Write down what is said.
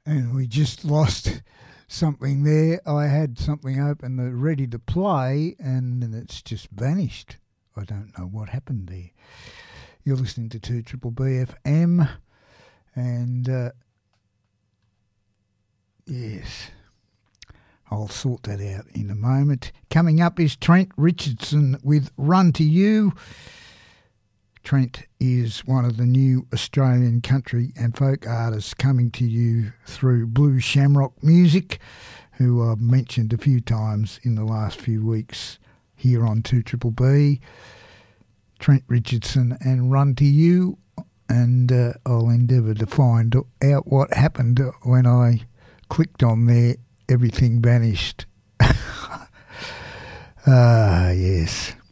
And we just lost something there. I had something open ready to play, and then it's just vanished. I don't know what happened there. You're listening to 2BBB FM, and yes, I'll sort that out in a moment. Coming up is Trent Richardson with Run to You. Trent is one of the new Australian country and folk artists coming to you through Blue Shamrock Music, who I've mentioned a few times in the last few weeks here on 2BBB. Trent Richardson and Run to You, and I'll endeavour to find out what happened when I clicked on there. Everything vanished. Yes.